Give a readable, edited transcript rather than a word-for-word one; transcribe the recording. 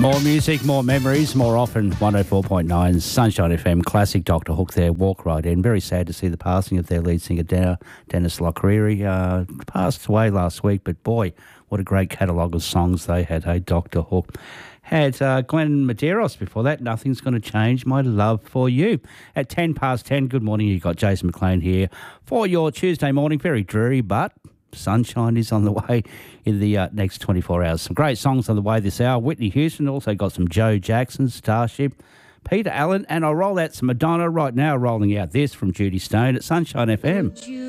More music, more memories, more often 104.9 Sunshine FM Classic. Dr. Hook there, walk right in. Very sad to see the passing of their lead singer, Dennis Lochreary. Passed away last week, but boy, what a great catalogue of songs they had, hey, Dr. Hook. Had Glenn Medeiros before that. Nothing's going to change my love for you. At 10 past 10, good morning. You've got Jason McLean here for your Tuesday morning. Very dreary, but sunshine is on the way in the next 24 hours. Some great songs on the way this hour. Whitney Houston, also got some Joe Jackson, Starship, Peter Allen, and I'll roll out some Madonna right now, rolling out this from Judy Stone at Sunshine FM.